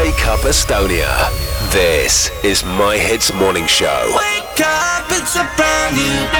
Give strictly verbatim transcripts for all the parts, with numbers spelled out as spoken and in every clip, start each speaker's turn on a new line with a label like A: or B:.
A: Wake Up Estonia. This is My Hits Morning Show.
B: Wake up, it's a brand new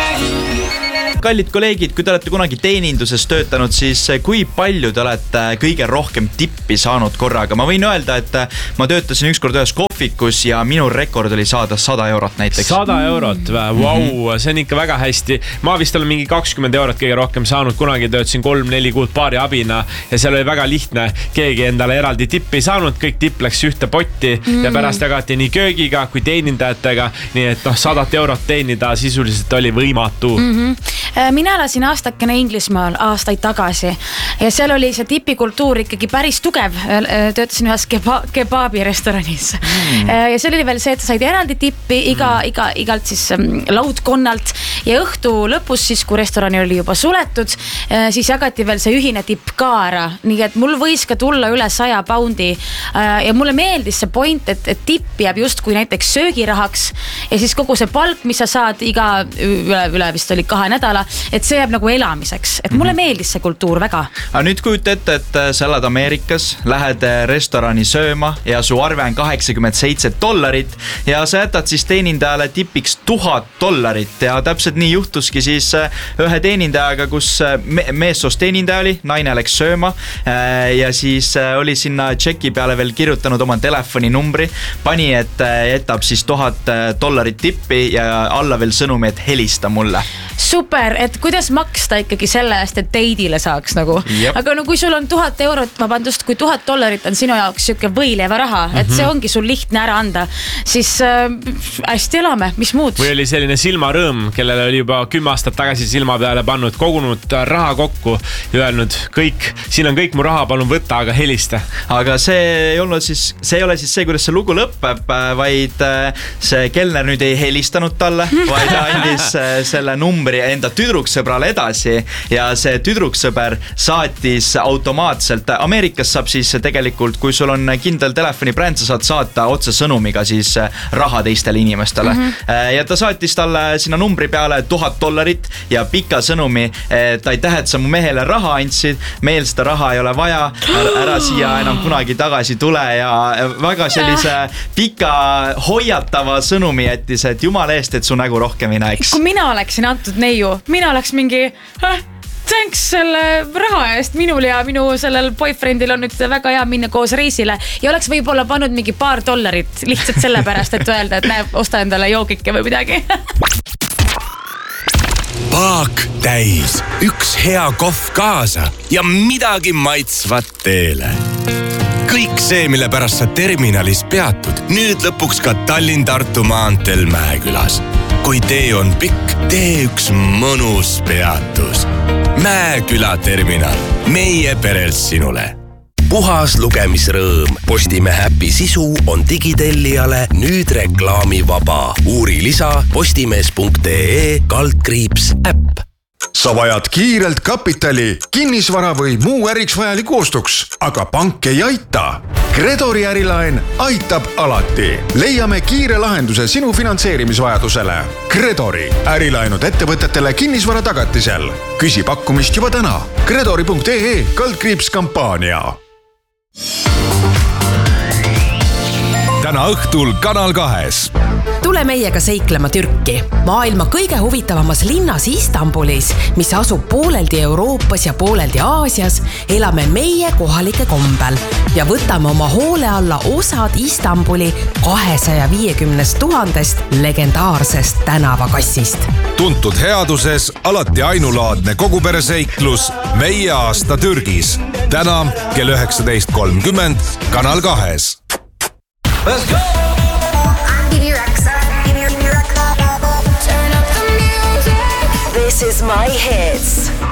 B: day.
C: Kallid kolleegid, kui te olete kunagi teeninduses töötanud, siis kui palju te olete kõige rohkem tippi saanud korraga? Ma võin öelda, et ma töötasin ükskord ühes kohvikus ja minu rekord oli saada sada eurot näiteks.
D: sada eurot, vau, wow, see on ikka väga hästi. Ma vist olen mingi kakskümmend eurot kõige rohkem saanud, kunagi töötasin kolm-neli kuud paari abina ja seal oli väga lihtne. Keegi endale eraldi tippi ei saanud, kõik tipp läks ühte potti mm. ja pärast jagati nii köögiga kui teenindajatega, nii et noh, sadat eurot teenida sisuliselt oli võimatu.
E: Mm-hmm. Mina elasin aastakene Inglismaal aastaid tagasi ja seal oli see tipikultuur ikkagi päris tugev. Töötasin ühes keba, kebaabi restoranis mm. ja seal oli veel see, et said eraldi tippi iga, mm. iga, igalt siis laudkonnalt ja õhtu lõpus siis, kui restorani oli juba suletud, siis jagati veel see ühine tipp ka ära, nii et mul võis ka tulla üle saja poundi ja mulle meeldis see point, et, et tipp jääb just kui näiteks söögirahaks ja siis kogu see palk, mis sa saad iga üle, üle vist oli kahe nädala, et see jääb nagu elamiseks, et mulle meeldis see kultuur väga.
C: Aga nüüd kujuta ette, et sa elad Ameerikas, lähed restorani sööma ja su arve on kaheksakümmend seitse dollarit ja sa jätad siis teenindajale tipiks tuhat dollarit ja täpselt nii juhtuski siis ühe teenindajaga, kus meessoost teenindaja oli, naine läks sööma ja siis oli sinna tšeki peale veel kirjutanud oma telefoninumbri, pani, et jätab siis tuhat dollarit tippi ja alla veel sõnumi, et helista mulle.
E: Super, et kuidas maksta ikkagi selle eest, et teidile saaks nagu. Jep. Aga no kui sul on tuhat eurot, ma pandust, kui tuhat dollarit on sinu jaoks siuke võileiva raha, et mm-hmm. see ongi sul lihtne ära anda, siis äh, hästi elame, mis muud?
D: Või oli selline silmarõõm, kellele oli juba kümme aastat tagasi silma peale pannud, kogunud raha kokku ja öelnud, kõik, siin on kõik mu raha, palun võtta, aga helista.
C: Aga see ei olnud siis, see ei ole siis see, kuidas see lugu lõpeb, vaid see kelner nüüd ei helistanud talle, vaid andis selle numbri enda tüdruksõbrale edasi ja see tüdruksõber saatis automaatselt. Ameerikas saab siis tegelikult, kui sul on kindel telefonibränd, sa saad saata otse sõnumiga siis raha teistele inimestele. Mm-hmm. Ja ta saatis talle sinna numbri peale tuhat dollarit ja pika sõnumi, et aitäh, et sa mu mehele raha andsid, meil seda raha ei ole vaja, ära, ära siia enam kunagi tagasi tule ja väga sellise pika hoiatava sõnumi jättis, et jumala eest, et su nägu rohkem ei näeks.
E: Kui mina oleksin antud neiu, mina oleks mingi äh, thanks selle raha eest minul ja minu sellel boyfriendil on nüüd väga hea minna koos reisile ja oleks võib-olla pannud mingi paar dollarit lihtsalt sellepärast, et öelda, et näeb, osta endale joogike või midagi.
F: Paak täis, üks hea kohv kaasa ja midagi maitsvat teele. Kõik see, mille pärast sa terminalis peatud, nüüd lõpuks ka Tallinn-Tartu maanteel Mäekülas. Kui tee on pikk, tee üks mõnus peatus. Mäeküla terminal, meie perelt sinule.
A: Puhas lugemisrõõm. Postimehe äpi sisu on digitellijale nüüd reklaamivaba. Uuri lisa postimees.ee kaldkriips äpp.
G: Sa vajad kiirelt kapitali, kinnisvara või muu äriks vajaliku ostuks, aga pank ei aita. Credori ärilaen aitab alati. Leiame kiire lahenduse sinu finantseerimisvajadusele. Credori ärilaenud ettevõtetele kinnisvara tagatisel. Küsi pakkumist juba täna. Credori.ee kaldkriips kampaania.
F: Täna õhtul Kanal kahes.
H: Tule meiega seiklema Türki, maailma kõige huvitavamas linnas Istanbulis, mis asub pooleldi Euroopas ja pooleldi Aasias, elame meie kohalike kombel ja võtame oma hoole alla osad Istanbuli kahesaja viiekümnest tuhandest legendaarsest tänavakassist.
F: Tuntud headuses alati ainulaadne kogupereseiklus meie aasta Türgis. Täna kell üheksateist kolmkümmend Kanal kahes.
B: Let's go!
I: Give you Rexa, give you Rexa. Turn up the music.
J: This is My Hits.